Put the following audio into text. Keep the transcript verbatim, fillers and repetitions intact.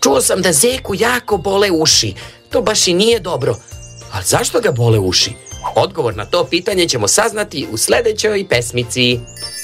čuo sam da Zeku jako bole uši. To baš i nije dobro. Ali zašto ga bole uši? Odgovor na to pitanje ćemo saznati u sljedećoj pesmici.